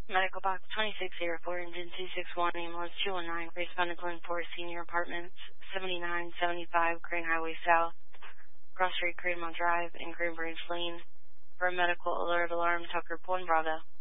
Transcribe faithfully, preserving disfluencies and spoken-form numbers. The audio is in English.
Medical Box twenty-six zero four, Engine two six one, Ambulance two one nine, responding to four Senior Apartments, seventy-nine seventy-five Crane Highway South, Cross Street, Cranemont Drive, and Green Branch Lane. For a medical alert alarm, Tucker one Bravo.